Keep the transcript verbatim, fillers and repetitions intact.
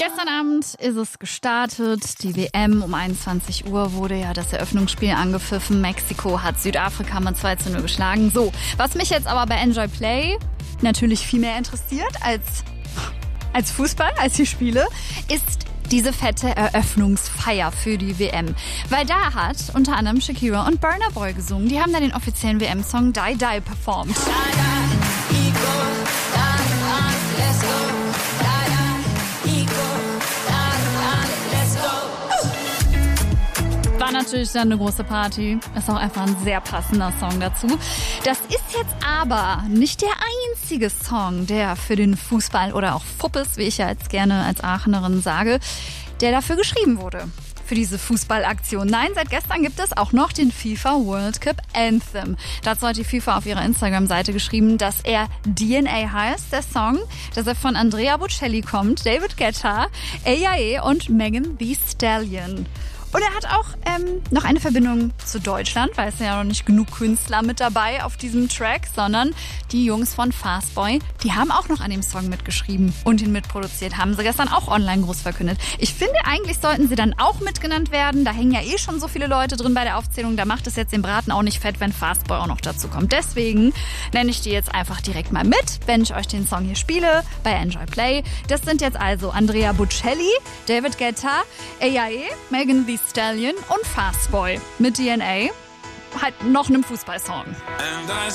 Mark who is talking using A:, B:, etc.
A: Gestern Abend ist es gestartet. Die W M um einundzwanzig Uhr wurde ja das Eröffnungsspiel angepfiffen. Mexiko hat Südafrika mit zwei zu null geschlagen. So, was mich jetzt aber bei Enjoy Play natürlich viel mehr interessiert als, als Fußball, als die Spiele, ist diese fette Eröffnungsfeier für die W M. Weil da hat unter anderem Shakira und Burna Boy gesungen. Die haben da den offiziellen W M-Song Die Die performt. War natürlich dann eine große Party. Ist auch einfach ein sehr passender Song dazu. Das ist jetzt aber nicht der einzige Song, der für den Fußball oder auch Fuppes, wie ich ja jetzt gerne als Aachenerin sage, der dafür geschrieben wurde. Für diese Fußballaktion. Nein, seit gestern gibt es auch noch den FIFA World Cup Anthem. Dazu hat die FIFA auf ihrer Instagram-Seite geschrieben, dass er D N A heißt, der Song, dass er von Andrea Bocelli kommt, David Guetta, A I A E und Megan Thee Stallion. Und er hat auch ähm, noch eine Verbindung zu Deutschland, weil es sind ja noch nicht genug Künstler mit dabei auf diesem Track, sondern die Jungs von Fastboy, die haben auch noch an dem Song mitgeschrieben und ihn mitproduziert, haben sie gestern auch online groß verkündet. Ich finde, eigentlich sollten sie dann auch mitgenannt werden. Da hängen ja eh schon so viele Leute drin bei der Aufzählung. Da macht es jetzt den Braten auch nicht fett, wenn Fastboy auch noch dazu kommt. Deswegen nenne ich die jetzt einfach direkt mal mit, wenn ich euch den Song hier spiele bei Enjoy Play. Das sind jetzt also Andrea Bocelli, David Guetta, A I A E, Megan Thee Stallion und Fastboy mit D N A, halt noch einem Fußballsong.